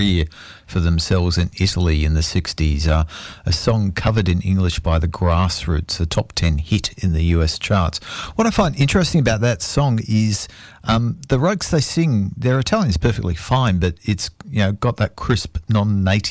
for themselves in Italy in the 60s. A song covered in English by the Grassroots, a top 10 hit in the US charts. What I find interesting about that song is the Rugs they sing, their Italian is perfectly fine, but it's got that crisp, non-native